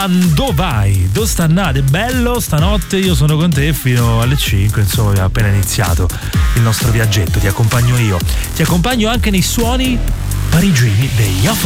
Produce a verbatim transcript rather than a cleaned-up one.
Dove vai? Dove stannate? Bello, stanotte io sono con te fino alle cinque, insomma abbiamo appena iniziato il nostro viaggetto, ti accompagno io, ti accompagno anche nei suoni parigini degli Off